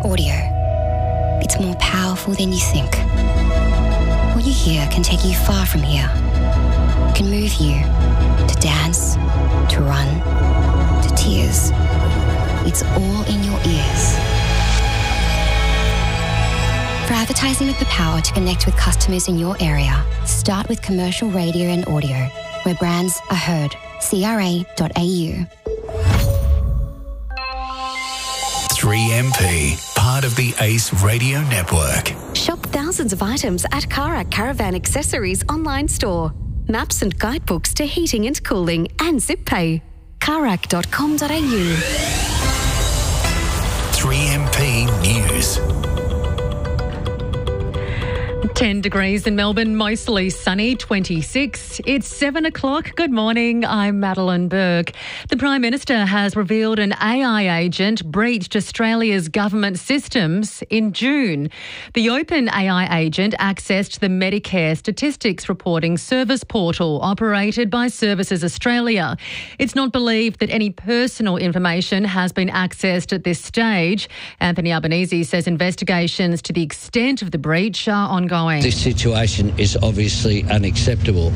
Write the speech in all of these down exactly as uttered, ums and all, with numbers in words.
Audio. It's more powerful than you think. What you hear can take you far from here. Can move you to dance, to run, to tears. It's all in your ears. For advertising with the power to connect with customers in your area, start with commercial radio and audio, where brands are heard. C R A dot A U. three M P, part of the Ace Radio Network. Shop thousands of items at Karak Caravan Accessories online store. Maps and guidebooks to heating and cooling and ZipPay. karak dot com dot A U. three M P News. ten degrees in Melbourne, mostly sunny, twenty-six. It's seven o'clock. Good morning. I'm Madeline Burke. The Prime Minister has revealed an A I agent breached Australia's government systems in June. The open A I agent accessed the Medicare Statistics Reporting Service portal operated by Services Australia. It's not believed that any personal information has been accessed at this stage. Anthony Albanese says investigations to the extent of the breach are ongoing. This situation is obviously unacceptable.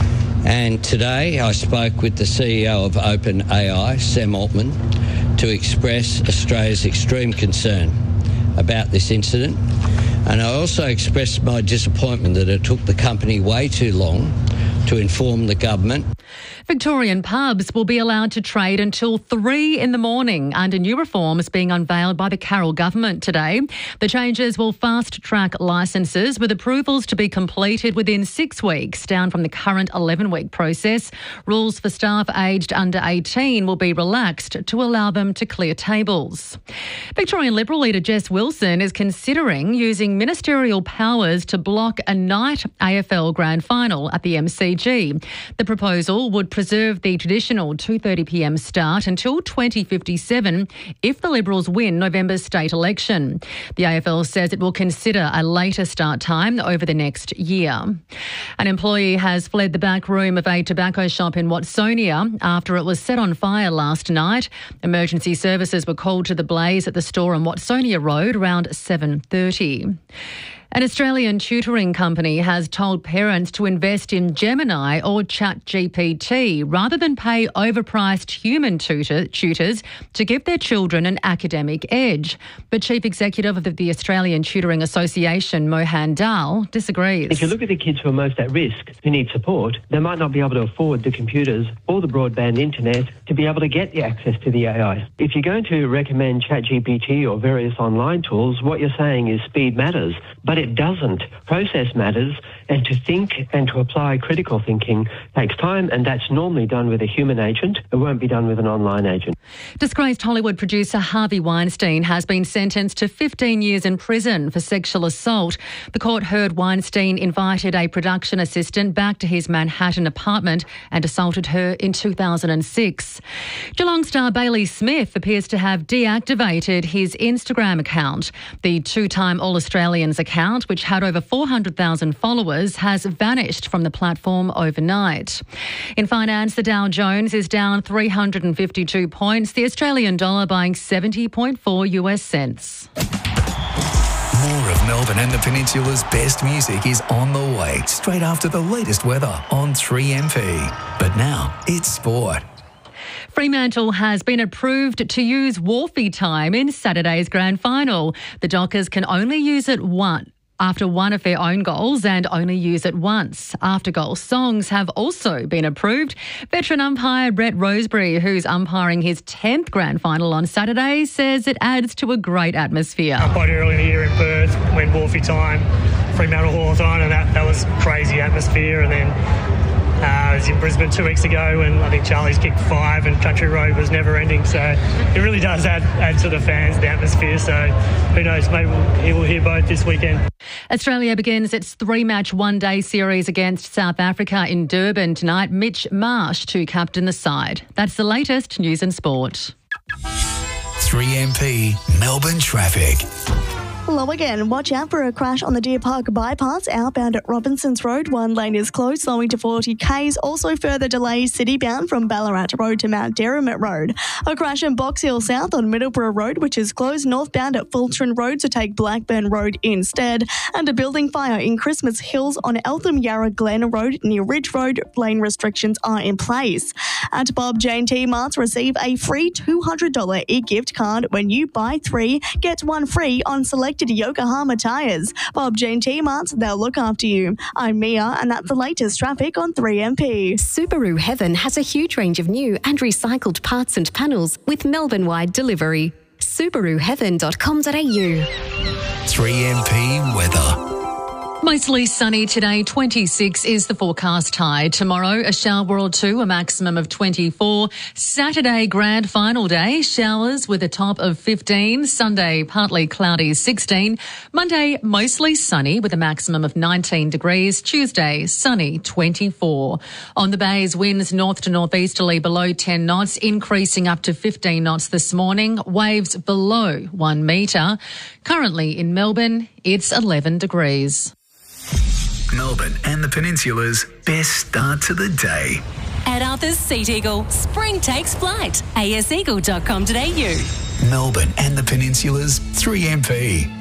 And today I spoke with the C E O of OpenAI, Sam Altman, to express Australia's extreme concern about this incident. And I also expressed my disappointment that it took the company way too long to inform the government. Victorian pubs will be allowed to trade until three in the morning under new reforms being unveiled by the Carroll government today. The changes will fast-track licences with approvals to be completed within six weeks, down from the current eleven-week process. Rules for staff aged under eighteen will be relaxed to allow them to clear tables. Victorian Liberal leader Jess Wilson is considering using ministerial powers to block a night A F L grand final at the M C G. The proposal would preserve the traditional two thirty p m start until twenty fifty-seven if the Liberals win November's state election. The A F L says it will consider a later start time over the next year. An employee has fled the back room of a tobacco shop in Watsonia after it was set on fire last night. Emergency services were called to the blaze at the store on Watsonia Road around seven thirty. An Australian tutoring company has told parents to invest in Gemini or ChatGPT rather than pay overpriced human tutor, tutors to give their children an academic edge. But Chief Executive of the Australian Tutoring Association, Mohan Dal, disagrees. If you look at the kids who are most at risk, who need support, they might not be able to afford the computers or the broadband internet to be able to get the access to the A I. If you're going to recommend ChatGPT or various online tools, what you're saying is speed matters. But it doesn't. Process matters, and to think and to apply critical thinking takes time, and that's normally done with a human agent. It won't be done with an online agent. Disgraced Hollywood producer Harvey Weinstein has been sentenced to fifteen years in prison for sexual assault. The court heard Weinstein invited a production assistant back to his Manhattan apartment and assaulted her in two thousand six. Geelong star Bailey Smith appears to have deactivated his Instagram account. The two-time All-Australians account, which had over four hundred thousand followers, has vanished from the platform overnight. In finance, the Dow Jones is down three hundred fifty-two points, the Australian dollar buying seventy point four U S cents. More of Melbourne and the Peninsula's best music is on the way, straight after the latest weather on three M P. But now, it's sport. Fremantle has been approved to use Wharfie time in Saturday's grand final. The Dockers can only use it one. After one of their own goals and only use it once. After-goal songs have also been approved. Veteran umpire Brett Roseberry, who's umpiring his tenth grand final on Saturday, says it adds to a great atmosphere. I played early in the year in Perth when Wharfie time, Fremantle Hawthorn, and that, that was crazy atmosphere. And then uh, I was in Brisbane two weeks ago and I think Charlie's kicked five and Country Road was never ending. So it really does add, add to the fans, the atmosphere. So who knows, maybe we'll, we'll hear both this weekend. Australia begins its three-match one-day series against South Africa in Durban tonight. Mitch Marsh to captain the side. That's the latest news and sport. three M P Melbourne traffic. Low again. Watch out for a crash on the Deer Park bypass outbound at Robinsons Road. One lane is closed, slowing to forty kays. Also further delays city-bound from Ballarat Road to Mount Derrimut Road. A crash in Box Hill South on Middleborough Road, which is closed northbound at Fulton Road, so take Blackburn Road instead. And a building fire in Christmas Hills on Eltham Yarra Glen Road near Ridge Road. Lane restrictions are in place. At Bob J and T Marts, receive a free two hundred dollars e-gift card when you buy three, get one free on selected Yokohama tyres. Bob J and T Marts, they'll look after you. I'm Mia, and that's the latest traffic on three M P. Subaru Heaven has a huge range of new and recycled parts and panels with Melbourne-wide delivery. Subaru Heaven dot com dot a u. three M P weather. Mostly sunny today, twenty-six is the forecast high. Tomorrow, a shower or two, a maximum of twenty-four. Saturday, grand final day, showers with a top of fifteen. Sunday, partly cloudy, sixteen. Monday, mostly sunny with a maximum of nineteen degrees. Tuesday, sunny, twenty-four. On the bays, winds north to northeasterly below ten knots, increasing up to fifteen knots this morning. Waves below one metre. Currently in Melbourne, it's eleven degrees. Melbourne and the Peninsula's best start to the day. At Arthur's Seat Eagle, spring takes flight. a s eagle dot com dot a u. Melbourne and the Peninsula's three M P.